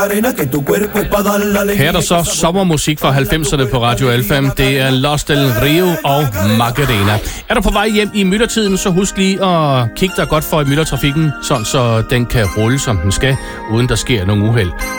Her er der så sommermusik fra 90'erne på Radio Alfa. Det er Los del Rio og Macarena. Er du på vej hjem i myldretiden, så husk lige at kigge dig godt for i myldretrafikken, sådan så den kan rulle som den skal, uden der sker nogen uheld.